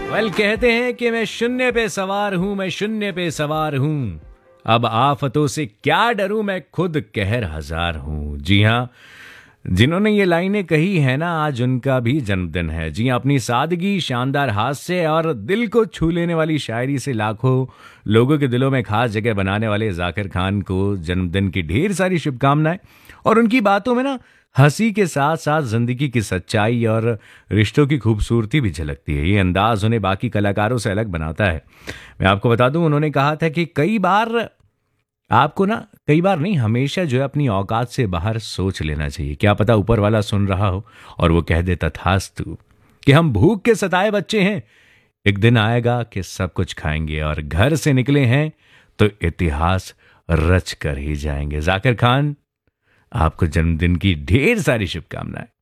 कहते हैं कि मैं शून्य पे सवार हूं, मैं शून्य पे सवार हूं। अब आफतों से क्या डरूं, मैं खुद कहर हजार हूं। जी हाँ, जिन्होंने ये लाइनें कही है ना, आज उनका भी जन्मदिन है। जी हाँ, अपनी सादगी, शानदार हास्य और दिल को छू लेने वाली शायरी से लाखों लोगों के दिलों में खास जगह बनाने वाले जाकिर खान को जन्मदिन की ढेर सारी शुभकामनाएं। और उनकी बातों में ना हंसी के साथ साथ जिंदगी की सच्चाई और रिश्तों की खूबसूरती भी झलकती है। ये अंदाज उन्हें बाकी कलाकारों से अलग बनाता है। मैं आपको बता दूं, उन्होंने कहा था कि कई बार नहीं, हमेशा जो है अपनी औकात से बाहर सोच लेना चाहिए। क्या पता ऊपर वाला सुन रहा हो और वो कह दे तथास्तु, कि हम भूख के सताए बच्चे हैं, एक दिन आएगा कि सब कुछ खाएंगे, और घर से निकले हैं तो इतिहास रच कर ही जाएंगे। जाकिर खान, आपको जन्मदिन की ढेर सारी शुभकामनाएं।